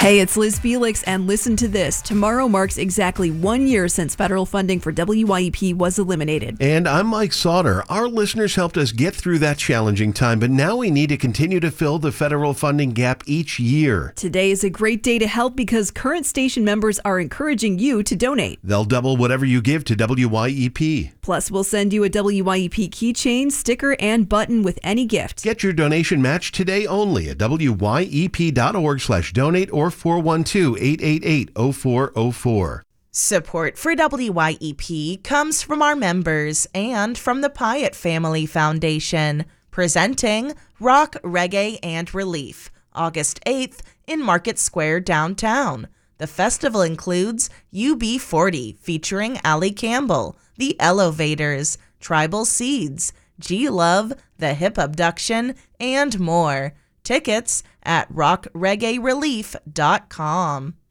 Hey, it's Liz Felix, and listen to this. Tomorrow marks exactly 1 year since federal funding for WYEP was eliminated. And I'm Mike Sauter. Our listeners helped us get through that challenging time, but now we need to continue to fill the federal funding gap each year. Today is a great day to help because current station members are encouraging you to donate. They'll double whatever you give to WYEP. Plus, we'll send you a WYEP keychain, sticker, and button with any gift. Get your donation match today only at wyep.org/donate or 412-888-0404. Support for WYEP comes from our members and from the Pyatt Family Foundation, presenting Rock, Reggae, and Relief, August 8th in Market Square downtown. The festival includes UB40 featuring Ali Campbell, The Elevators, Tribal Seeds, G-Love, The Hip Abduction, and more. Tickets at rockreggaerelief.com.